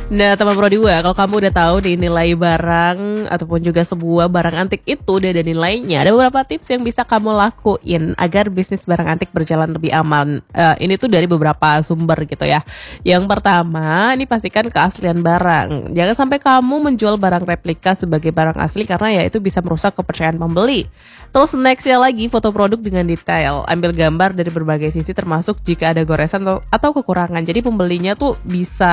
Nah, teman Pro 2, kalau kamu udah tahu nih nilai barang ataupun juga sebuah barang antik itu udah ada nilainya, ada beberapa tips yang bisa kamu lakuin agar bisnis barang antik berjalan lebih aman. Ini tuh dari beberapa sumber gitu ya. Yang pertama, ini pastikan keaslian barang. Jangan sampai kamu menjual barang replika sebagai barang asli karena ya itu bisa merusak kepercayaan pembeli. Terus nextnya lagi, foto produk dengan detail. Ambil gambar dari berbagai sisi termasuk jika ada goresan atau kekurangan. Jadi pembelinya tuh bisa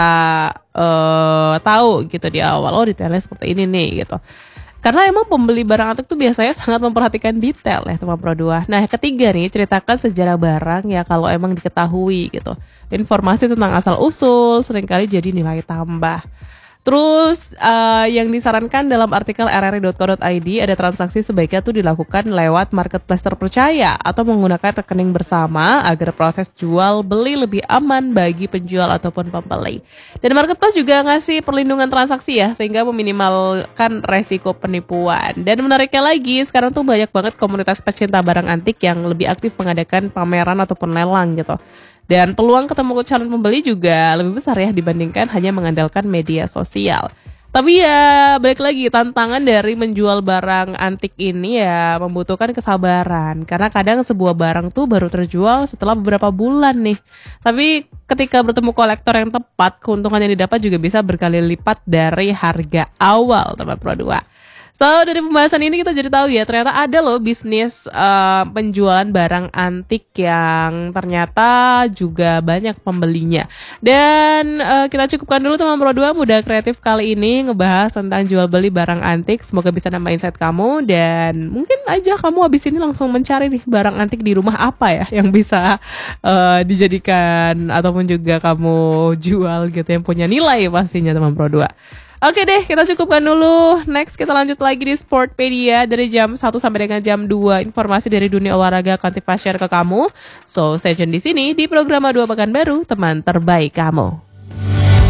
tahu gitu di awal, oh detailnya seperti ini nih gitu. Karena emang pembeli barang antik tuh biasanya sangat memperhatikan detail ya teman Pro 2. Nah ketiga nih, ceritakan sejarah barang ya kalau emang diketahui gitu. Informasi tentang asal usul seringkali jadi nilai tambah. Terus yang disarankan dalam artikel rri.co.id, ada transaksi sebaiknya tuh dilakukan lewat marketplace terpercaya atau menggunakan rekening bersama agar proses jual beli lebih aman bagi penjual ataupun pembeli. Dan marketplace juga ngasih perlindungan transaksi ya, sehingga meminimalkan resiko penipuan. Dan menariknya lagi, sekarang tuh banyak banget komunitas pecinta barang antik yang lebih aktif mengadakan pameran ataupun lelang gitu. Dan peluang ketemu calon pembeli juga lebih besar ya dibandingkan hanya mengandalkan media sosial. Tapi ya balik lagi, tantangan dari menjual barang antik ini ya membutuhkan kesabaran. Karena kadang sebuah barang tuh baru terjual setelah beberapa bulan nih. Tapi ketika bertemu kolektor yang tepat, keuntungan yang didapat juga bisa berkali lipat dari harga awal teman Pro 2. So dari pembahasan ini kita jadi tahu ya ternyata ada loh bisnis penjualan barang antik yang ternyata juga banyak pembelinya. Dan kita cukupkan dulu teman Pro 2 Muda Kreatif kali ini ngebahas tentang jual beli barang antik. Semoga bisa nambah insight kamu dan mungkin aja kamu habis ini langsung mencari nih barang antik di rumah apa ya yang bisa dijadikan ataupun juga kamu jual gitu yang punya nilai pastinya teman Pro 2. Oke deh, kita cukupkan dulu. Next kita lanjut lagi di Sportpedia dari jam 1 sampai dengan jam 2. Informasi dari dunia olahraga akan Tifa share ke kamu. So, stay tune di sini di program 2 Pekan Baru, teman terbaik kamu.